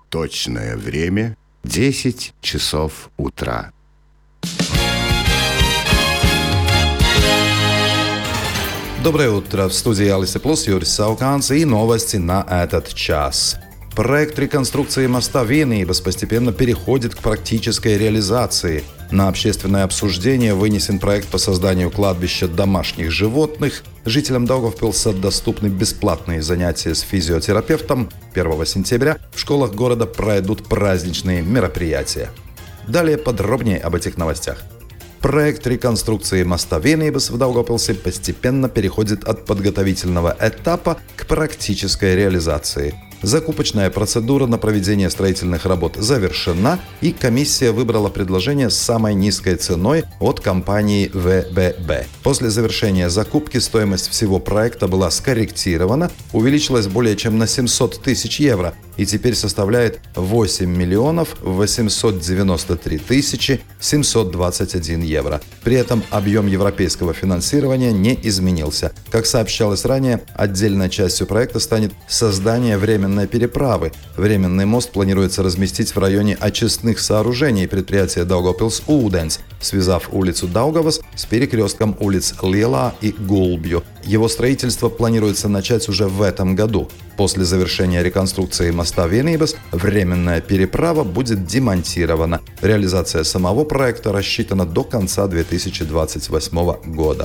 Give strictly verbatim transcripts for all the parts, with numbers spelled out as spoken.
Точное время – десять часов утра. Доброе утро. В студии Алиса Плюс Юрий Сауканс и новости на этот час. Проект реконструкции моста Vienības постепенно переходит к практической реализации. На общественное обсуждение вынесен проект по созданию кладбища домашних животных. Жителям Даугавпилса доступны бесплатные занятия с физиотерапевтом. первого сентября в школах города пройдут праздничные мероприятия. Далее подробнее об этих новостях. Проект реконструкции моста Vienības в Даугавпилсе постепенно переходит от подготовительного этапа к практической реализации. Закупочная процедура на проведение строительных работ завершена, и комиссия выбрала предложение с самой низкой ценой от компании вэ бэ бэ. После завершения закупки стоимость всего проекта была скорректирована, увеличилась более чем на семьсот тысяч евро и теперь составляет восемь миллионов восемьсот девяносто три тысячи семьсот двадцать один евро. При этом объем европейского финансирования не изменился. Как сообщалось ранее, отдельной частью проекта станет создание временной переправы. Временный мост планируется разместить в районе очистных сооружений предприятия Daugavpils Ūdens, связав улицу Daugavas с перекрестком улиц Lielā и Gulbju. Его строительство планируется начать уже в этом году. После завершения реконструкции моста Vienības временная переправа будет демонтирована. Реализация самого проекта рассчитана до конца две тысячи двадцать восьмого года.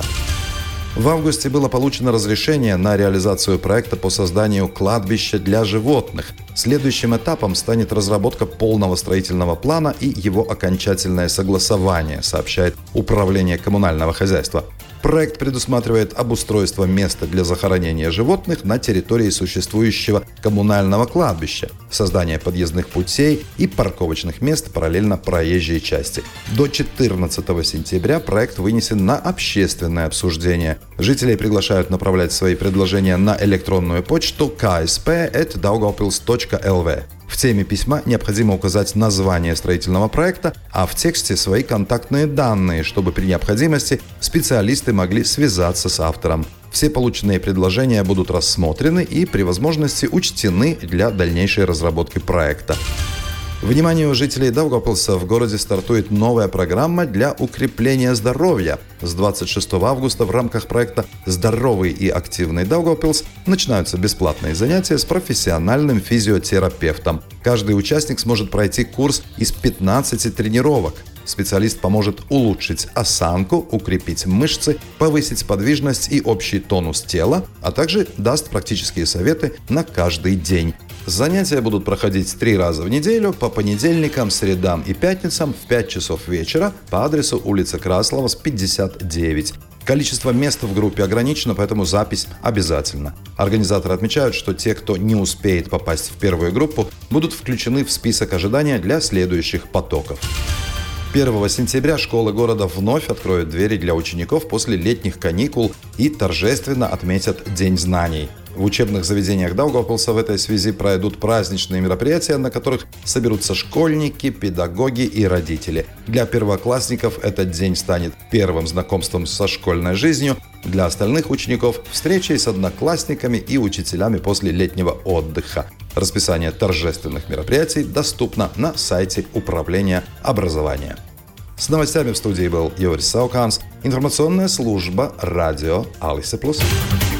В августе было получено разрешение на реализацию проекта по созданию кладбища для животных. Следующим этапом станет разработка полного строительного плана и его окончательное согласование, сообщает Управление коммунального хозяйства. Проект предусматривает обустройство места для захоронения животных на территории существующего коммунального кладбища, создание подъездных путей и парковочных мест параллельно проезжей части. До четырнадцатого сентября проект вынесен на общественное обсуждение. Жителей приглашают направлять свои предложения на электронную почту ка эс пэ эт daugavpils точка эл ви. В теме письма необходимо указать название строительного проекта, а в тексте свои контактные данные, чтобы при необходимости специалисты могли связаться с автором. Все полученные предложения будут рассмотрены и при возможности учтены для дальнейшей разработки проекта. Вниманию жителей Даугавпилса в городе стартует новая программа для укрепления здоровья. С двадцать шестого августа в рамках проекта «Здоровый и активный Даугавпилс» начинаются бесплатные занятия с профессиональным физиотерапевтом. Каждый участник сможет пройти курс из пятнадцати тренировок. Специалист поможет улучшить осанку, укрепить мышцы, повысить подвижность и общий тонус тела, а также даст практические советы на каждый день. Занятия будут проходить три раза в неделю по понедельникам, средам и пятницам в пять часов вечера по адресу улица Красловас, пятьдесят девять. Количество мест в группе ограничено, поэтому запись обязательна. Организаторы отмечают, что те, кто не успеет попасть в первую группу, будут включены в список ожидания для следующих потоков. первого сентября школы города вновь откроют двери для учеников после летних каникул и торжественно отметят День знаний. В учебных заведениях Даугавпилса в этой связи пройдут праздничные мероприятия, на которых соберутся школьники, педагоги и родители. Для первоклассников этот день станет первым знакомством со школьной жизнью, для остальных учеников – встречей с одноклассниками и учителями после летнего отдыха. Расписание торжественных мероприятий доступно на сайте Управления образования. С новостями в студии был Юрий Сауканс, информационная служба радио Алиса Плюс.